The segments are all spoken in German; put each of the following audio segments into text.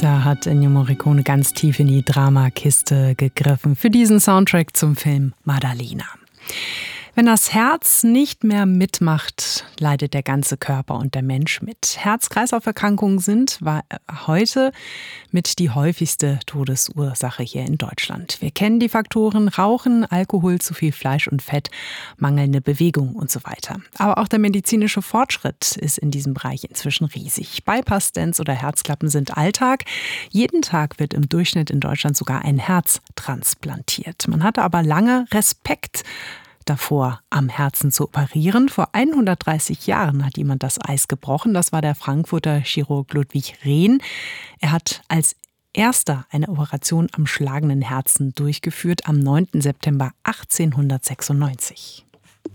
Da hat Ennio Morricone ganz tief in die Dramakiste gegriffen für diesen Soundtrack zum Film Maddalena. Wenn das Herz nicht mehr mitmacht, leidet der ganze Körper und der Mensch mit. Herz-Kreislauf-Erkrankungen sind heute mit die häufigste Todesursache hier in Deutschland. Wir kennen die Faktoren Rauchen, Alkohol, zu viel Fleisch und Fett, mangelnde Bewegung und so weiter. Aber auch der medizinische Fortschritt ist in diesem Bereich inzwischen riesig. Bypass-Stents oder Herzklappen sind Alltag. Jeden Tag wird im Durchschnitt in Deutschland sogar ein Herz transplantiert. Man hatte aber lange Respekt davor, am Herzen zu operieren. Vor 130 Jahren hat jemand das Eis gebrochen. Das war der Frankfurter Chirurg Ludwig Rehn. Er hat als erster eine Operation am schlagenden Herzen durchgeführt am 9. September 1896.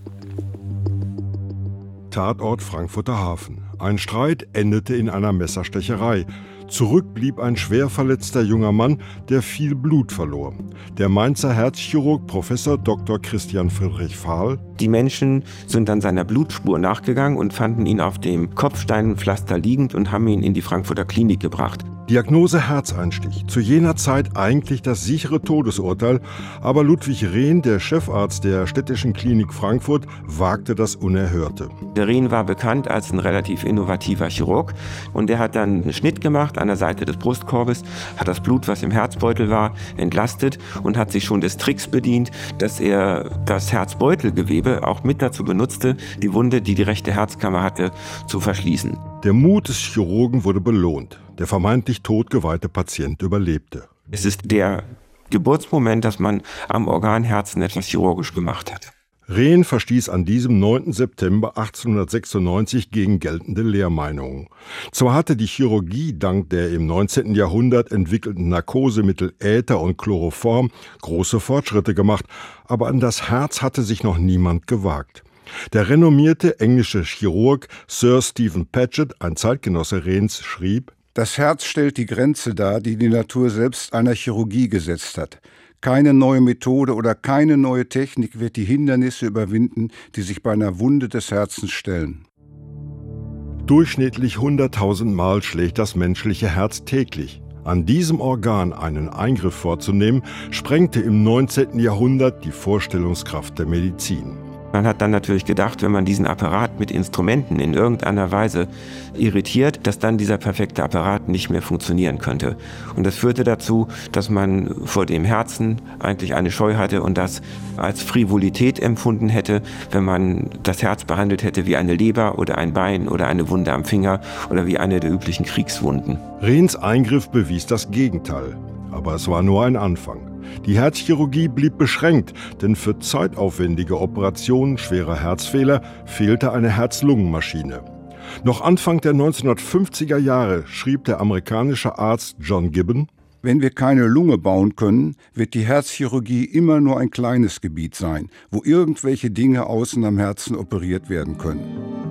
Tatort Frankfurter Hafen. Ein Streit endete in einer Messerstecherei. Zurück blieb ein schwer verletzter junger Mann, der viel Blut verlor. Der Mainzer Herzchirurg Professor Dr. Christian Friedrich Fahl. Die Menschen sind dann seiner Blutspur nachgegangen und fanden ihn auf dem Kopfsteinpflaster liegend und haben ihn in die Frankfurter Klinik gebracht. Diagnose Herzeinstich. Zu jener Zeit eigentlich das sichere Todesurteil. Aber Ludwig Rehn, der Chefarzt der Städtischen Klinik Frankfurt, wagte das Unerhörte. Der Rehn war bekannt als ein relativ innovativer Chirurg. Und der hat dann einen Schnitt gemacht an der Seite des Brustkorbes, hat das Blut, was im Herzbeutel war, entlastet und hat sich schon des Tricks bedient, dass er das Herzbeutelgewebe auch mit dazu benutzte, die Wunde, die die rechte Herzkammer hatte, zu verschließen. Der Mut des Chirurgen wurde belohnt. Der vermeintlich totgeweihte Patient überlebte. Es ist der Geburtsmoment, dass man am Organherzen etwas chirurgisch gemacht hat. Rehn verstieß an diesem 9. September 1896 gegen geltende Lehrmeinungen. Zwar hatte die Chirurgie dank der im 19. Jahrhundert entwickelten Narkosemittel Äther und Chloroform große Fortschritte gemacht, aber an das Herz hatte sich noch niemand gewagt. Der renommierte englische Chirurg Sir Stephen Paget, ein Zeitgenosse Rehns, schrieb: Das Herz stellt die Grenze dar, die die Natur selbst einer Chirurgie gesetzt hat. Keine neue Methode oder keine neue Technik wird die Hindernisse überwinden, die sich bei einer Wunde des Herzens stellen. Durchschnittlich 100.000 Mal schlägt das menschliche Herz täglich. An diesem Organ einen Eingriff vorzunehmen, sprengte im 19. Jahrhundert die Vorstellungskraft der Medizin. Man hat dann natürlich gedacht, wenn man diesen Apparat mit Instrumenten in irgendeiner Weise irritiert, dass dann dieser perfekte Apparat nicht mehr funktionieren könnte. Und das führte dazu, dass man vor dem Herzen eigentlich eine Scheu hatte und das als Frivolität empfunden hätte, wenn man das Herz behandelt hätte wie eine Leber oder ein Bein oder eine Wunde am Finger oder wie eine der üblichen Kriegswunden. Rehns Eingriff bewies das Gegenteil. Aber es war nur ein Anfang. Die Herzchirurgie blieb beschränkt, denn für zeitaufwendige Operationen schwerer Herzfehler fehlte eine Herz-Lungen-Maschine. Noch Anfang der 1950er Jahre schrieb der amerikanische Arzt John Gibbon: Wenn wir keine Lunge bauen können, wird die Herzchirurgie immer nur ein kleines Gebiet sein, wo irgendwelche Dinge außen am Herzen operiert werden können.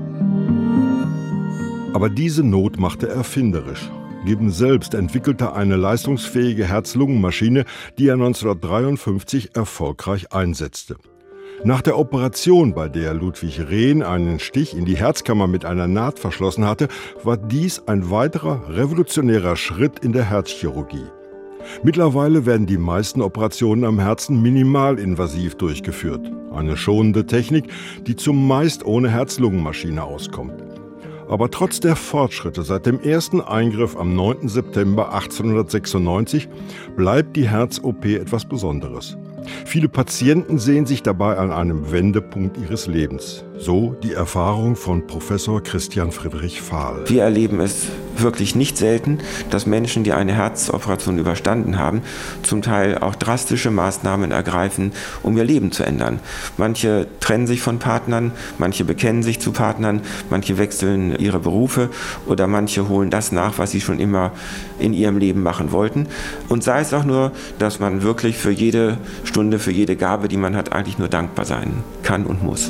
Aber diese Not machte erfinderisch. Gibbon selbst entwickelte eine leistungsfähige Herz-Lungen-Maschine, die er 1953 erfolgreich einsetzte. Nach der Operation, bei der Ludwig Rehn einen Stich in die Herzkammer mit einer Naht verschlossen hatte, war dies ein weiterer revolutionärer Schritt in der Herzchirurgie. Mittlerweile werden die meisten Operationen am Herzen minimalinvasiv durchgeführt. Eine schonende Technik, die zumeist ohne Herz-Lungen-Maschine auskommt. Aber trotz der Fortschritte seit dem ersten Eingriff am 9. September 1896 bleibt die Herz-OP etwas Besonderes. Viele Patienten sehen sich dabei an einem Wendepunkt ihres Lebens. So die Erfahrung von Professor Christian Friedrich Fahl. Wir erleben es wirklich nicht selten, dass Menschen, die eine Herzoperation überstanden haben, zum Teil auch drastische Maßnahmen ergreifen, um ihr Leben zu ändern. Manche trennen sich von Partnern, manche bekennen sich zu Partnern, manche wechseln ihre Berufe oder manche holen das nach, was sie schon immer in ihrem Leben machen wollten. Und sei es auch nur, dass man wirklich für jede Stunde, für jede Gabe, die man hat, eigentlich nur dankbar sein kann und muss.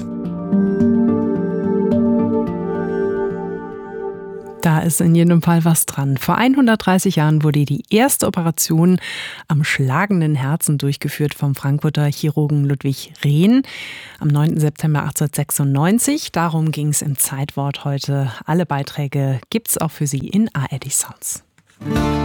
Da ist in jedem Fall was dran. Vor 130 Jahren wurde die erste Operation am schlagenden Herzen durchgeführt vom Frankfurter Chirurgen Ludwig Rehn am 9. September 1896. Darum ging es im Zeitwort heute. Alle Beiträge gibt's auch für Sie in ARD Sounds.